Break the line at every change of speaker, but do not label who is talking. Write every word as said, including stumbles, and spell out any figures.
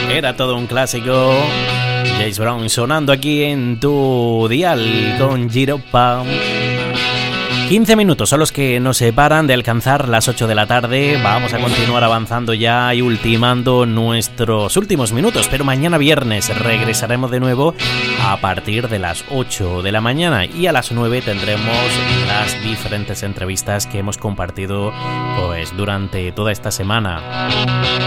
Era todo un clásico. James Brown sonando aquí en tu dial con Giroppa. quince minutos son los que nos separan de alcanzar las ocho de la tarde. Vamos a continuar avanzando ya y ultimando nuestros últimos minutos, pero mañana viernes regresaremos de nuevo a partir de las ocho de la mañana y a las nueve tendremos las diferentes entrevistas que hemos compartido pues durante toda esta semana.